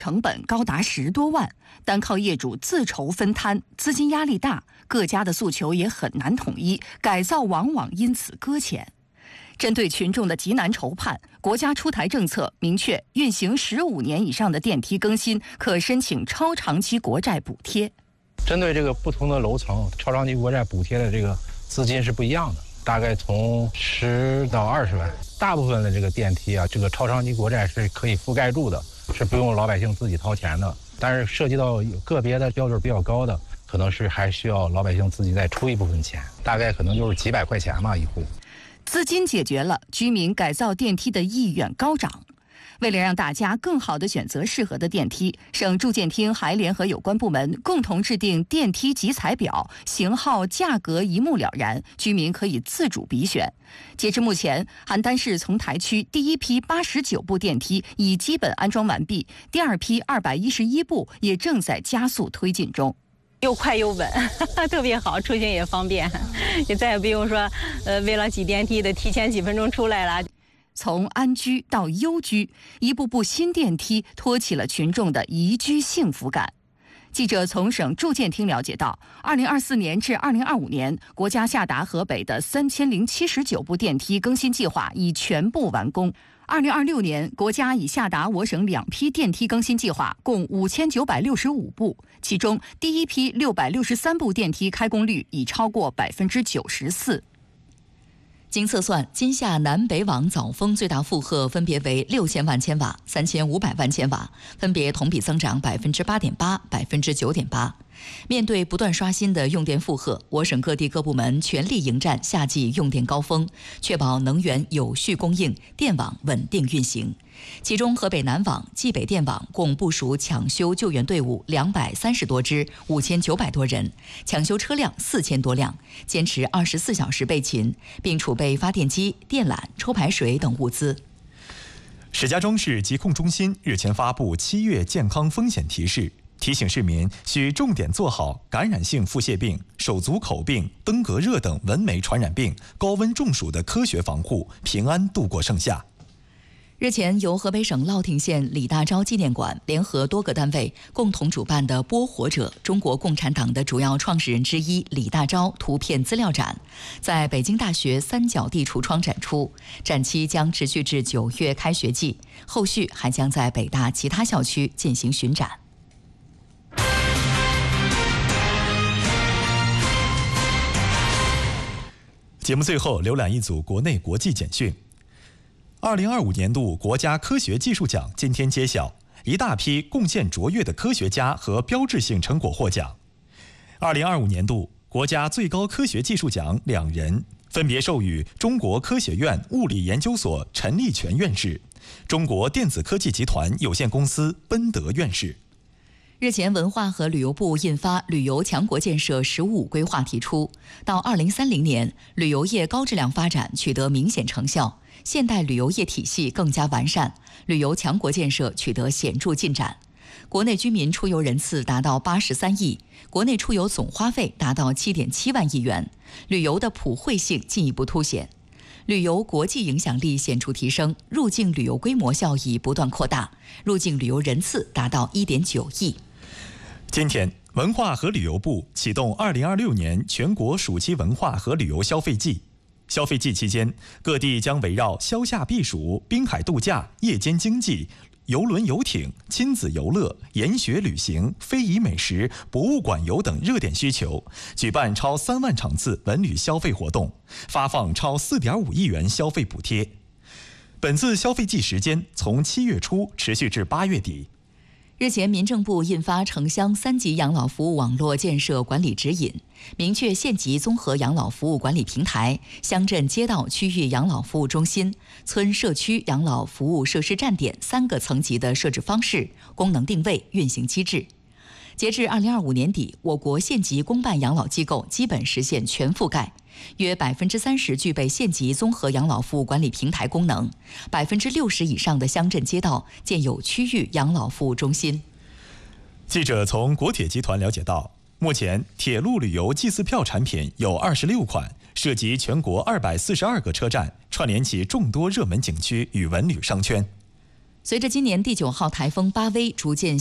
成本高达10多万，单靠业主自筹分摊，资金压力大，各家的诉求也很难统一，改造往往因此搁浅。针对群众的急难愁盼，国家出台政策，明确运行15年以上的电梯更新可申请超长期国债补贴。 针对这个不同的楼层，超长期国债补贴的这个资金是不一样的，大概从10到20万。大部分的这个电梯啊，这个超长期国债是可以覆盖住的，是不用老百姓自己掏钱的。但是涉及到个别的标准比较高的，可能是还需要老百姓自己再出一部分钱，大概可能就是几百块钱嘛一户。 资金解决了，居民改造电梯的意愿高涨。为了让大家更好地选择适合的电梯，省住建厅还联合有关部门共同制定电梯集采表，型号、价格一目了然，居民可以自主比选。截至目前，邯郸市丛台区第一批89部电梯已基本安装完毕，第二批211部也正在加速推进中。 又快又稳，特别好，出行也方便，也再也不用说，为了挤电梯的提前几分钟出来了。 从安居到优居，一步步新电梯托起了群众的宜居幸福感。记者从省住建厅了解到，2024年至2025年，国家下达河北的3079部电梯更新计划已全部完工。2026年，国家已下达我省2批电梯更新计划，共5965部，其中第一批663部电梯开工率已超过94%。经测算，今夏南北往早峰最大负荷分别为6000万千瓦、3500万千瓦，分别同比增长8.8%、9.8%。面对不断刷新的用电负荷，我省各地各部门全力迎战夏季用电高峰，确保能源有序供应，电网稳定运行。其中，河北南网、冀北电网共部署抢修救援队伍230多支，5900多人，抢修车辆4000多辆，坚持24小时备勤，并储备发电机、电缆、抽排水等物资。 石家庄市疾控中心日前发布7月健康风险提示，提醒市民需重点做好感染性腹泻病、手足口病、登革热等蚊媒传染病、高温中暑的科学防护，平安度过盛夏。 日前，由河北省乐亭县李大钊纪念馆联合多个单位共同主办的“播活者”中国共产党的主要创始人之一李大钊图片资料展，在北京大学三角地橱窗展出，展期将持续至9月开学季，后续还将在北大其他校区进行巡展。 节目最后浏览一组国内国际简讯。2025年度国家科学技术奖今天揭晓，一大批贡献卓越的科学家和标志性成果获奖。2025年度国家最高科学技术奖2人，分别授予中国科学院物理研究所陈立全院士、中国电子科技集团有限公司奔德院士。 日前，文化和旅游部印发《旅游强国建设15规划》，提出到2030年，旅游业高质量发展取得明显成效，现代旅游业体系更加完善，旅游强国建设取得显著进展。国内居民出游人次达到83亿，国内出游总花费达到7.7万亿元，旅游的普惠性进一步凸显，旅游国际影响力显著提升，入境旅游规模效益不断扩大，入境旅游人次达到1.9亿。 今天，文化和旅游部启动2026年全国暑期文化和旅游消费季。消费季期间，各地将围绕消夏避暑、滨海度假、夜间经济、邮轮游艇、亲子游乐、研学旅行、非遗美食、博物馆游等热点需求，举办超3万场次文旅消费活动，发放超4.5亿元消费补贴。本次消费季时间从7月初持续至8月底。 日前，民政部印发城乡3级养老服务网络建设管理指引，明确县级综合养老服务管理平台、乡镇街道区域养老服务中心、村社区养老服务设施站点3个层级的设置方式、功能定位、运行机制。截至2025年底，我国县级公办养老机构基本实现全覆盖，约30%具备县级综合养老服务管理平台功能，60%以上的乡镇街道建有区域养老服务中心。 记者从国铁集团了解到，目前铁路旅游祭祀票产品有26款，涉及全国242个车站，串联起众多热门景区与文旅商圈。 随着今年第9号台风巴威逐渐